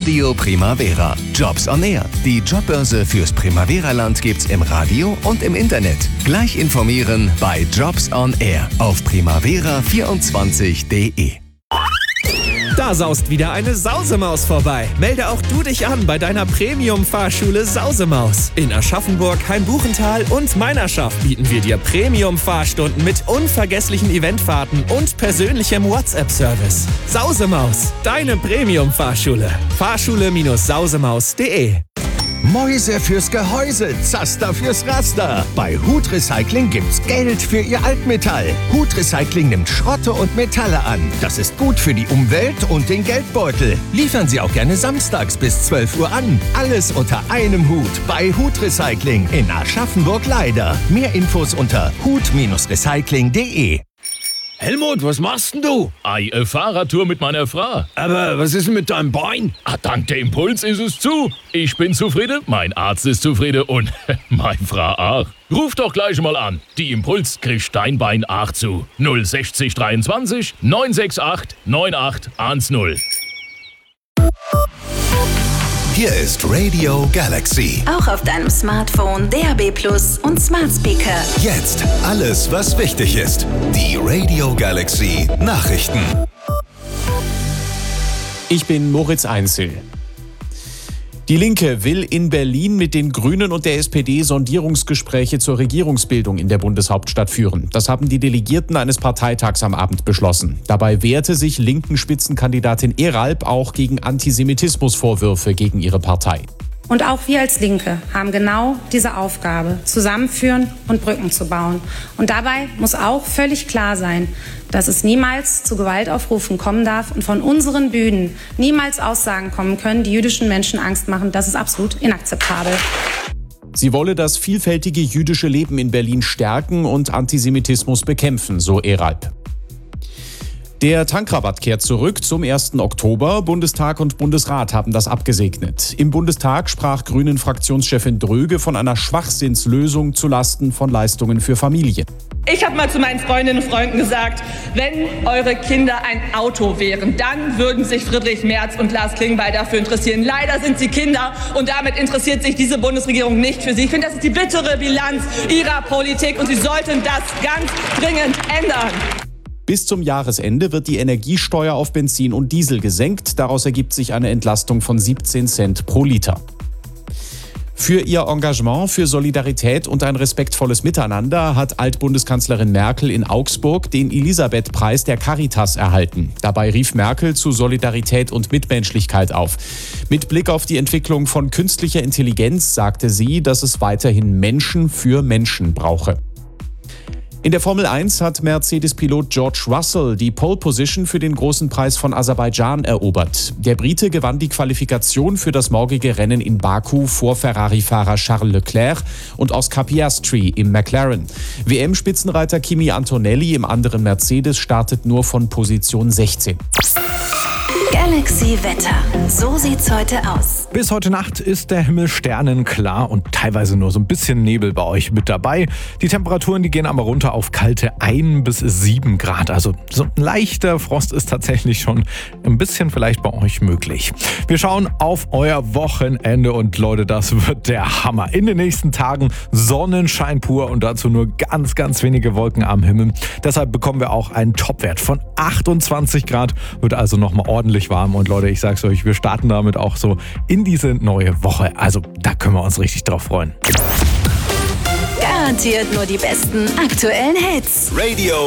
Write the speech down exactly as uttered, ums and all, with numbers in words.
Radio Primavera. Jobs on Air. Die Jobbörse fürs Primavera-Land gibt's im Radio und im Internet. Gleich informieren bei Jobs on Air auf primavera vierundzwanzig punkt de. Da saust wieder eine Sausemaus vorbei. Melde auch du dich an bei deiner Premium-Fahrschule Sausemaus. In Aschaffenburg, Hainbuchental und Meinerschaft bieten wir dir Premium-Fahrstunden mit unvergesslichen Eventfahrten und persönlichem WhatsApp-Service. Sausemaus, deine Premium-Fahrschule. Fahrschule Sausemaus punkt de. Mäuse fürs Gehäuse, Zaster fürs Raster. Bei Hut Recycling gibt's Geld für Ihr Altmetall. Hut Recycling nimmt Schrotte und Metalle an. Das ist gut für die Umwelt und den Geldbeutel. Liefern Sie auch gerne samstags bis zwölf Uhr an. Alles unter einem Hut bei Hut Recycling in Aschaffenburg-Leider. Mehr Infos unter hut Recycling punkt de. Helmut, was machst denn du? Ei, eine Fahrradtour mit meiner Frau. Aber was ist denn mit deinem Bein? Ah, dank der Impuls ist es zu. Ich bin zufrieden, mein Arzt ist zufrieden und meine Frau auch. Ruf doch gleich mal an. Die Impuls kriegt dein Bein auch zu. null sechzig dreiundzwanzig neun sechs acht neun acht eins null. Hier ist Radio Galaxy. Auch auf deinem Smartphone, D A B Plus und Smart Speaker. Jetzt alles, was wichtig ist. Die Radio Galaxy Nachrichten. Ich bin Moritz Einzel. Die Linke will in Berlin mit den Grünen und der S P D Sondierungsgespräche zur Regierungsbildung in der Bundeshauptstadt führen. Das haben die Delegierten eines Parteitags am Abend beschlossen. Dabei wehrte sich linken Spitzenkandidatin Eralp auch gegen Antisemitismusvorwürfe gegen ihre Partei. Und auch wir als Linke haben genau diese Aufgabe, zusammenführen und Brücken zu bauen. Und dabei muss auch völlig klar sein, dass es niemals zu Gewaltaufrufen kommen darf und von unseren Bühnen niemals Aussagen kommen können, die jüdischen Menschen Angst machen. Das ist absolut inakzeptabel. Sie wolle das vielfältige jüdische Leben in Berlin stärken und Antisemitismus bekämpfen, so Eralp. Der Tankrabatt kehrt zurück zum ersten Oktober. Bundestag und Bundesrat haben das abgesegnet. Im Bundestag sprach Grünen-Fraktionschefin Dröge von einer Schwachsinnslösung zulasten von Leistungen für Familien. Ich habe mal zu meinen Freundinnen und Freunden gesagt, wenn eure Kinder ein Auto wären, dann würden sich Friedrich Merz und Lars Klingbeil dafür interessieren. Leider sind sie Kinder und damit interessiert sich diese Bundesregierung nicht für sie. Ich finde, das ist die bittere Bilanz ihrer Politik und sie sollten das ganz dringend ändern. Bis zum Jahresende wird die Energiesteuer auf Benzin und Diesel gesenkt. Daraus ergibt sich eine Entlastung von siebzehn Cent pro Liter. Für ihr Engagement für Solidarität und ein respektvolles Miteinander hat Altbundeskanzlerin Merkel in Augsburg den Elisabeth-Preis der Caritas erhalten. Dabei rief Merkel zu Solidarität und Mitmenschlichkeit auf. Mit Blick auf die Entwicklung von künstlicher Intelligenz sagte sie, dass es weiterhin Menschen für Menschen brauche. In der Formel eins hat Mercedes-Pilot George Russell die Pole Position für den großen Preis von Aserbaidschan erobert. Der Brite gewann die Qualifikation für das morgige Rennen in Baku vor Ferrari-Fahrer Charles Leclerc und Oscar Piastri im McLaren. W M-Spitzenreiter Kimi Antonelli im anderen Mercedes startet nur von Position sechzehn. Galaxy Wetter. So sieht's heute aus. Bis heute Nacht ist der Himmel sternenklar und teilweise nur so ein bisschen Nebel bei euch mit dabei. Die Temperaturen, die gehen aber runter auf kalte ein bis sieben Grad. Also so ein leichter Frost ist tatsächlich schon ein bisschen vielleicht bei euch möglich. Wir schauen auf euer Wochenende und Leute, das wird der Hammer. In den nächsten Tagen Sonnenschein pur und dazu nur ganz, ganz wenige Wolken am Himmel. Deshalb bekommen wir auch einen Topwert von achtundzwanzig Grad. Wird also nochmal ordentlich warm und Leute, ich sag's euch, wir starten damit auch so in diese neue Woche. Also da können wir uns richtig drauf freuen. Garantiert nur die besten aktuellen Hits. Radio